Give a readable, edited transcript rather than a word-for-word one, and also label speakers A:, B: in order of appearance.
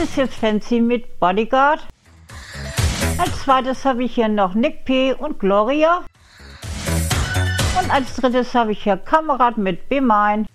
A: ist jetzt Fancy mit Bodyguard. Als zweites habe ich hier noch Nick P. und Gloria. Und als drittes habe ich hier Kamerad mit Be Mine.